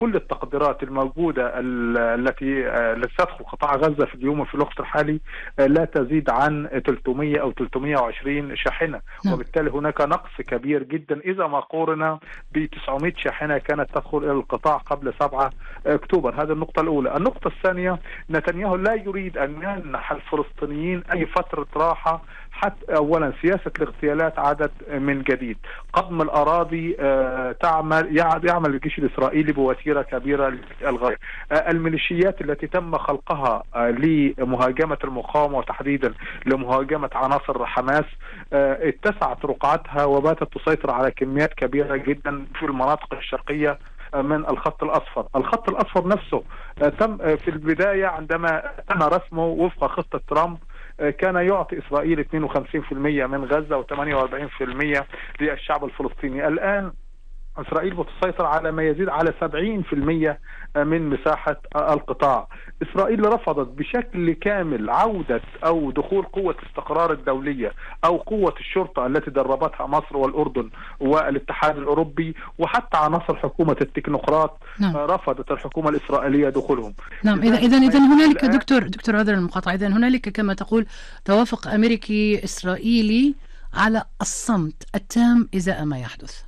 كل التقديرات الموجودة التي تدخل قطاع غزة في اليوم وفي الوقت الحالي لا تزيد عن 300 أو 320 شاحنة، وبالتالي هناك نقص كبير جدا إذا ما قورنا ب 900 شاحنة كانت تدخل إلى القطاع قبل 7 أكتوبر. هذه النقطة الأولى. النقطة الثانية، نتنياهو لا يريد أن يمنح الفلسطينيين أي فترة راحة. حتى أولا سياسة الاغتيالات عادت من جديد، قضم الأراضي يعمل الجيش الإسرائيلي بوتيرة كبيرة للغاية. الميليشيات التي تم خلقها لمهاجمة المقاومة وتحديدا لمهاجمة عناصر حماس اتسعت رقعتها وباتت تسيطر على كميات كبيرة جدا في المناطق الشرقية من الخط الأصفر. الخط الأصفر نفسه تم في البداية عندما تم رسمه وفق خطة ترامب كان يعطي إسرائيل 52% من غزة و48% للشعب الفلسطيني. الآن إسرائيل بتسيطر على ما يزيد على 70% من مساحة القطاع. إسرائيل رفضت بشكل كامل عودة أو دخول قوة الاستقرار الدولية أو قوة الشرطة التي دربتها مصر والأردن والاتحاد الأوروبي، وحتى عناصر حكومة التكنوقراط رفضت الحكومة الإسرائيلية دخولهم. إذا هنالك دكتور هذا المقاطعة، إذا هنالك كما تقول توافق أمريكي إسرائيلي على الصمت التام إزاء ما يحدث.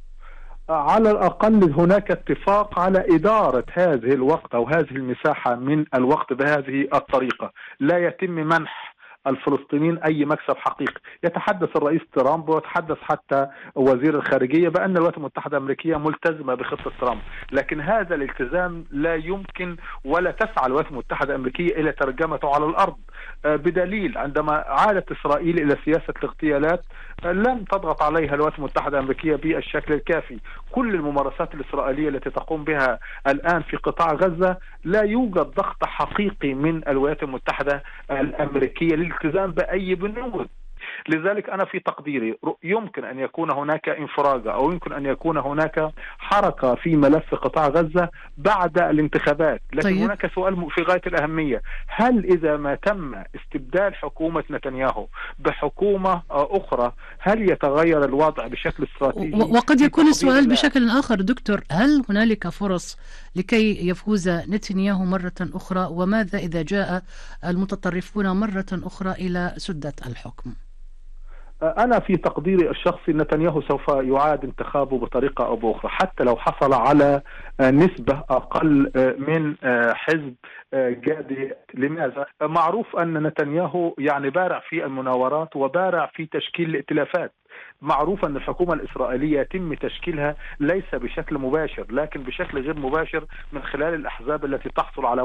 على الأقل هناك اتفاق على إدارة هذه الوقت أو هذه المساحة من الوقت بهذه الطريقة. لا يتم منح الفلسطينيين أي مكسب حقيقي. يتحدث الرئيس ترامب ويتحدث حتى وزير الخارجية بأن الولايات المتحدة الأمريكية ملتزمة بخطة ترامب، لكن هذا الالتزام لا يمكن ولا تسعى الولايات المتحدة الأمريكية إلى ترجمته على الأرض، بدليل عندما عادت إسرائيل إلى سياسة الاغتيالات لم تضغط عليها الولايات المتحدة الأمريكية بالشكل الكافي. كل الممارسات الإسرائيلية التي تقوم بها الآن في قطاع غزة لا يوجد ضغط حقيقي من الولايات المتحدة الأمريكية للالتزام بأي بنود. لذلك أنا في تقديري يمكن أن يكون هناك انفراجة أو يمكن أن يكون هناك حركة في ملف قطاع غزة بعد الانتخابات، لكن هناك سؤال في غاية الأهمية: هل إذا ما تم استبدال حكومة نتنياهو بحكومة أخرى هل يتغير الوضع بشكل استراتيجي؟ وقد يكون السؤال بشكل آخر دكتور: هل هنالك فرص لكي يفوز نتنياهو مرة أخرى؟ وماذا إذا جاء المتطرفون مرة أخرى إلى سدة الحكم؟ أنا في تقديري الشخصي نتنياهو سوف يعاد انتخابه بطريقة أو بأخرى، حتى لو حصل على نسبة أقل من حزب جادي. لماذا؟ معروف أن نتنياهو يعني بارع في المناورات وبارع في تشكيل الائتلافات. معروف أن الحكومة الإسرائيلية يتم تشكيلها ليس بشكل مباشر لكن بشكل غير مباشر من خلال الأحزاب التي تحصل على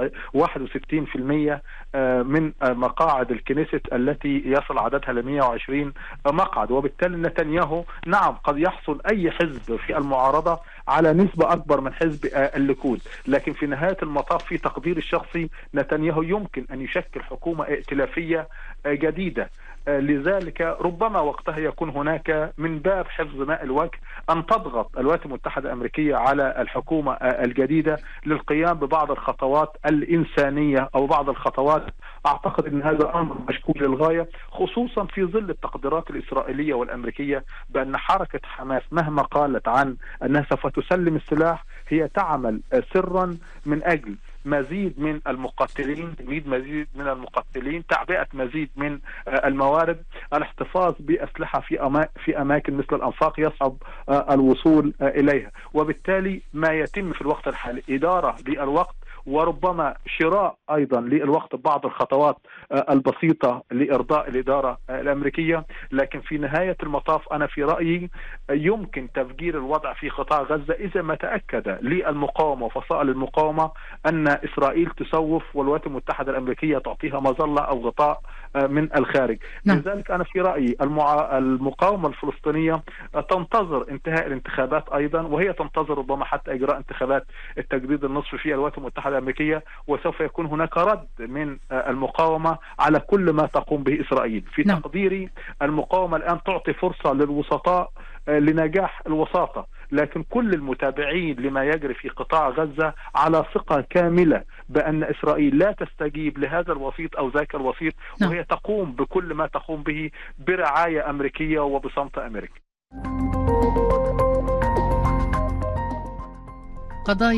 61% من مقاعد الكنيست التي يصل عددها ل 120 مقعد. وبالتالي نتنياهو نعم قد يحصل أي حزب في المعارضة على نسبة أكبر من حزب الليكود، لكن في نهاية المطاف في تقدير الشخصي نتنياهو يمكن أن يشكل حكومة ائتلافية جديدة. لذلك ربما وقتها يكون هناك من باب حفظ ماء الوجه أن تضغط الولايات المتحدة الأمريكية على الحكومة الجديدة للقيام ببعض الخطوات الإنسانية أو بعض الخطوات. أعتقد أن هذا الأمر مشكوك للغاية، خصوصا في ظل التقديرات الإسرائيلية والأمريكية بأن حركة حماس مهما قالت عن أنها سوف تسلم السلاح هي تعمل سرا من أجل مزيد من المقاتلين، تعبئة مزيد من الموارد، الاحتفاظ بأسلحة في أماكن مثل الأنفاق يصعب الوصول إليها. وبالتالي ما يتم في الوقت الحالي إدارة للوقت وربما شراء أيضا للوقت بعض الخطوات البسيطة لإرضاء الإدارة الأمريكية. لكن في نهاية المطاف أنا في رأيي يمكن تفجير الوضع في قطاع غزة إذا ما تأكد للمقاومة وفصائل المقاومة أن إسرائيل تسوف والولايات المتحدة الأمريكية تعطيها مظلة أو غطاء من الخارج. لذلك أنا في رأيي المقاومة الفلسطينية تنتظر انتهاء الانتخابات أيضا، وهي تنتظر ربما حتى إجراء انتخابات التجديد النصفي في الولايات المتحدة الأمريكية، وسوف يكون هناك رد من المقاومة على كل ما تقوم به إسرائيل. في تقديري المقاومة الآن تعطي فرصة للوسطاء لنجاح الوساطة، لكن كل المتابعين لما يجري في قطاع غزة على ثقة كاملة بأن إسرائيل لا تستجيب لهذا الوسيط أو ذاك الوسيط، وهي تقوم بكل ما تقوم به برعاية أمريكية وبصمت أمريكي. قضايا